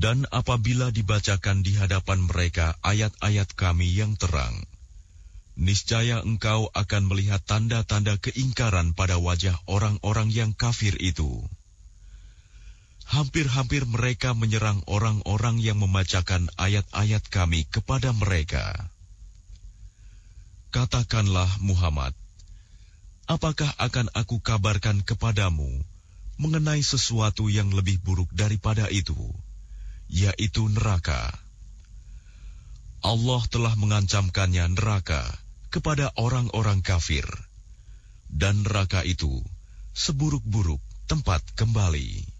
Dan apabila dibacakan di hadapan mereka ayat-ayat Kami yang terang, niscaya engkau akan melihat tanda-tanda keingkaran pada wajah orang-orang yang kafir itu. Hampir-hampir mereka menyerang orang-orang yang membacakan ayat-ayat Kami kepada mereka. Katakanlah Muhammad, apakah akan aku kabarkan kepadamu mengenai sesuatu yang lebih buruk daripada itu, yaitu neraka. Allah telah mengancamkannya neraka kepada orang-orang kafir, dan neraka itu seburuk-buruk tempat kembali.